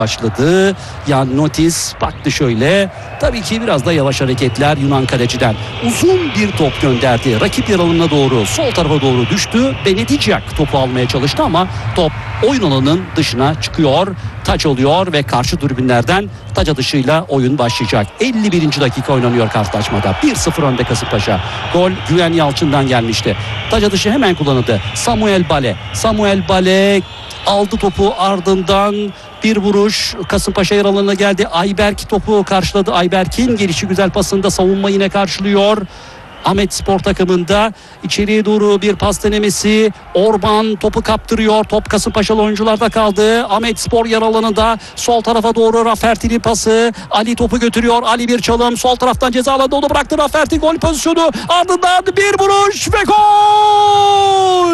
başladı. Jan Notis baktı şöyle. Tabii ki biraz da yavaş hareketler Yunan kaleciden. Uzun bir top gönderdi. Rakip yer alanına doğru, sol tarafa doğru düştü. Benedicak topu almaya çalıştı ama top oyun alanının dışına çıkıyor. Taç oluyor ve karşı tribünlerden taç atışıyla oyun başlayacak. 51. dakika oynanıyor karşılaşmada. 1-0 önde Kasımpaşa. Gol Güven Yalçın'dan gelmişti. Taç atışı hemen kullanıldı. Samuel Bale aldı topu, ardından bir vuruş Kasımpaşa yer alanına geldi. Ayberk topu karşıladı. Ayberk'in gelişi güzel pasında savunma yine karşılıyor. Ahmetspor takımında içeriye doğru bir pas denemesi. Orban topu kaptırıyor. Top Kasımpaşalı oyuncularda kaldı. Ahmetspor yer alanında sol tarafa doğru Rafferti'nin pası. Ali topu götürüyor. Ali bir çalım. Sol taraftan ceza alanında onu bıraktı. Rafferti gol pozisyonu. Ardından bir vuruş ve gol!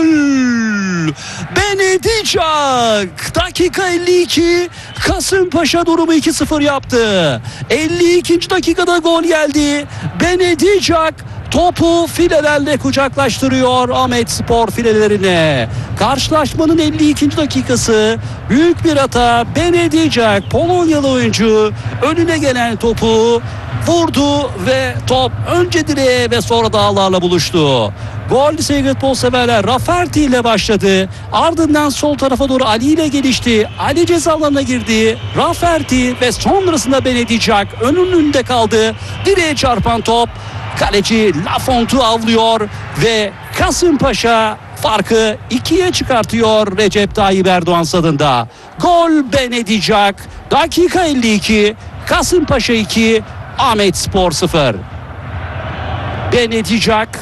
Benedicak dakika 52, Kasımpaşa durumu 2-0 yaptı. 52. dakikada gol geldi. Benedicak topu filelerle kucaklaştırıyor Ahmetspor filelerine. Karşılaşmanın 52. dakikası, büyük bir hata. Benedicak, Polonyalı oyuncu, önüne gelen topu vurdu ve top önce direğe ve sonra da ağlarla buluştu. Gol sevgili futbol severler, Rafferti ile başladı. Ardından sol tarafa doğru Ali ile gelişti. Ali ceza alanına girdi. Rafferti ve sonrasında Benedicak önünde kaldı. Direğe çarpan top. Kaleci Lafont'u avlıyor ve Kasımpaşa farkı 2'ye çıkartıyor Recep Tayyip Erdoğan stadında. Gol Benedicak. Dakika 52. Kasımpaşa 2. Ahmetspor 0. Benedicak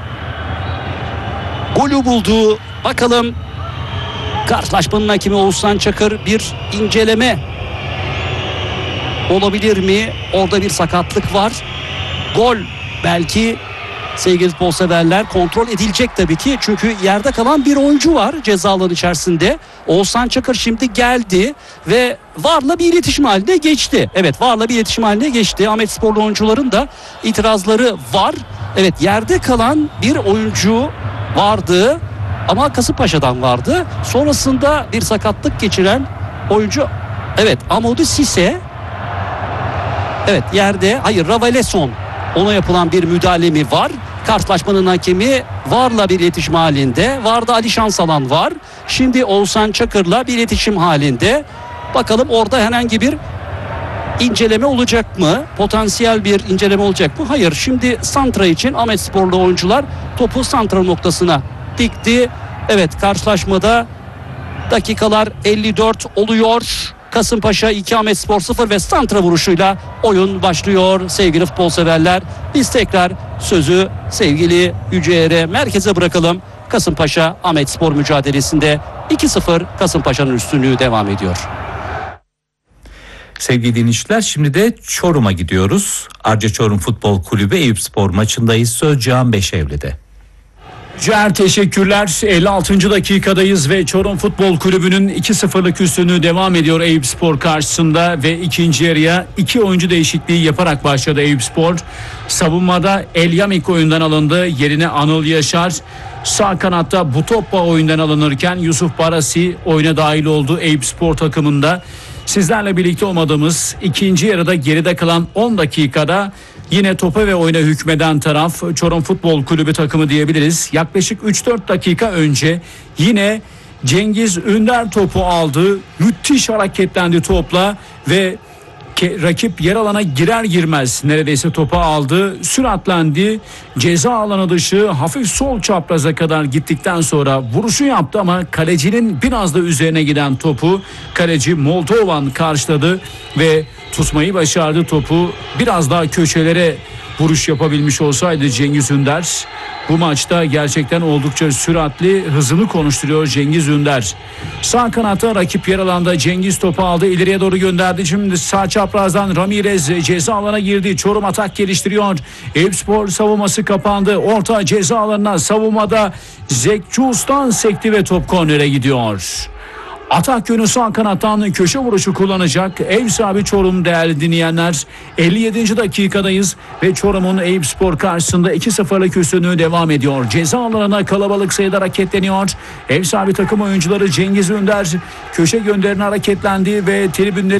golü buldu. Bakalım karşılaşmanın hakemi Oğuzhan Çakır bir inceleme olabilir mi? Orada bir sakatlık var. Gol belki sevgili futbol severler kontrol edilecek tabii ki. Çünkü yerde kalan bir oyuncu var ceza alanı içerisinde. Oğuzhan Çakır şimdi geldi ve VAR'la bir iletişim haline geçti. Evet, VAR'la bir iletişim haline geçti. Ahmetsporlu oyuncuların da itirazları var. Evet, yerde kalan bir oyuncu vardı ama Kasımpaşa'dan vardı. Sonrasında bir sakatlık geçiren oyuncu, evet, Amadou Cissé, evet yerde, hayır, Ravaleson, ona yapılan bir müdahale mi var? Karşılaşmanın hakemi VAR'la bir iletişim halinde. VAR'da Ali Şansalan var. Şimdi Oğuzhan Çakır'la bir iletişim halinde. Bakalım orada herhangi bir inceleme olacak mı? Potansiyel bir inceleme olacak mı? Hayır. Şimdi santra için Ahmetsporlu oyuncular topu santra noktasına dikti. Evet, karşılaşmada dakikalar 54 oluyor. Kasımpaşa 2, Ahmetspor 0 ve santra vuruşuyla oyun başlıyor sevgili futbol severler. Biz tekrar sözü sevgili Yüceer'e, merkeze bırakalım. Kasımpaşa Ahmetspor mücadelesinde 2-0 Kasımpaşa'nın üstünlüğü devam ediyor. Sevgili dinleyiciler, şimdi de Çorum'a gidiyoruz. Arca Çorum Futbol Kulübü Eyüpspor maçındayız. Söz Cihan Beşevli'de. Ciğer, teşekkürler. 56. dakikadayız ve Çorum Futbol Kulübü'nün 2-0'lık üstünlüğü devam ediyor Eyüpspor karşısında ve ikinci yarıya 2 oyuncu değişikliği yaparak başladı Eyüpspor. Savunmada Elyamik oyundan alındı. Yerine Anıl Yaşar. Sağ kanatta Butoppa oyundan alınırken Yusuf Barasi oyuna dahil oldu Eyüpspor takımında. Sizlerle birlikte olmadığımız ikinci yarıda geride kalan 10 dakikada yine topa ve oyuna hükmeden taraf Çorum Futbol Kulübü takımı diyebiliriz. Yaklaşık 3-4 dakika önce yine Cengiz Ünder topu aldı. Müthiş hareketlendi topla ve rakip yer alana girer girmez neredeyse topu aldı. Süratlendi. Ceza alanı dışı hafif sol çapraza kadar gittikten sonra vuruşu yaptı ama kalecinin biraz da üzerine giden topu kaleci Moldovan karşıladı ve tutmayı başardı topu. Biraz daha köşelere vuruş yapabilmiş olsaydı Cengiz Ünder, bu maçta gerçekten oldukça süratli, hızını konuşturuyor Cengiz Ünder. Sağ kanatta rakip yer alanda Cengiz topu aldı, ileriye doğru gönderdi. Şimdi sağ çaprazdan Ramirez ceza alana girdi. Çorum atak geliştiriyor. Eyüpspor savunması kapandı. Orta ceza alanına, savunmada Zekçus'tan sekti ve top kornere gidiyor. Atak yönü sağ kanattan köşe vuruşu kullanacak ev sahibi Çorum değerli dinleyenler. 57. dakikadayız ve Çorum'un Eyüpspor karşısında 2-0'lık üstünlüğü devam ediyor. Ceza alanına kalabalık sayıda hareketleniyor. Ev sahibi takım oyuncuları Cengiz Ünder köşe gönderine hareketlendi ve tribünleri